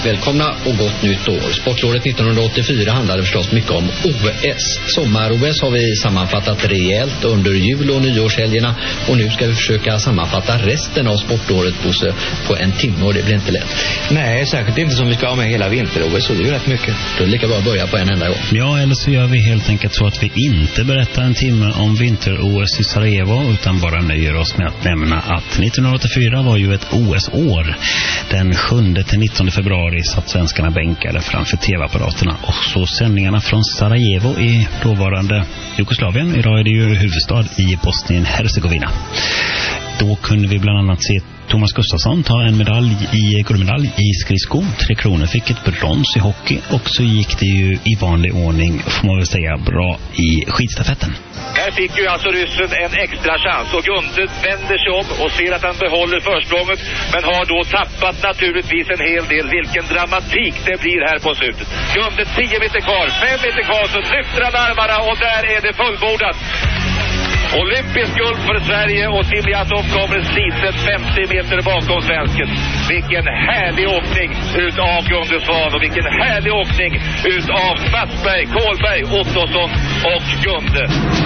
Välkomna och gott nytt år. Sportåret 1984 handlade förstås mycket om OS. Sommar-OS har vi sammanfattat rejält under jul- och nyårshelgerna och nu ska vi försöka sammanfatta resten av sportåret, Bosse, på en timme och det blir inte lätt. Nej, särskilt inte som vi ska ha med hela vinter-OS, så det är ju rätt mycket. Då är det lika bra att börja på en enda gång. Ja, eller så gör vi helt enkelt så att vi inte berättar en timme om vinter-OS i Sarajevo utan bara nöjer oss med att nämna att 1984 var ju ett OS-år. Den 7-19 februari satt svenskarna bänkade framför tv-apparaterna och så sändningarna från Sarajevo i dåvarande Jugoslavien. Idag är det ju huvudstad i Bosnien-Hercegovina. Då kunde vi bland annat se Thomas Gustafsson ta en guldmedalj i skridsko. 3 kronor fick ett brons i hockey och så gick det ju i vanlig ordning, får man väl säga, bra i skidstafetten. Här fick ju alltså ryssen en extra chans och Gunde vänder sig om och ser att han behåller försprånget men har då tappat naturligtvis en hel del. Vilken dramatik det blir här på slutet. Gunde 10 meter kvar, 5 meter kvar, så lyfter han armarna och där är det fullbordat. Olympisk guld för Sverige och Timjatov kommer slitet 50 meter bakom svensken. Vilken härlig åkning utav Gunde Svan och vilken härlig åkning utav Fassberg, Kålberg, Ottosson och Gunde.